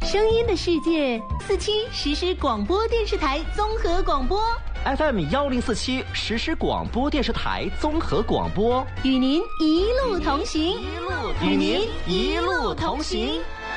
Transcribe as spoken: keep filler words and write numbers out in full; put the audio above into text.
声音的世界，四期实时广播电视台综合广播 F M 幺零四七实时广播电视台综合广播， 与您一路同行， 与您一路同行。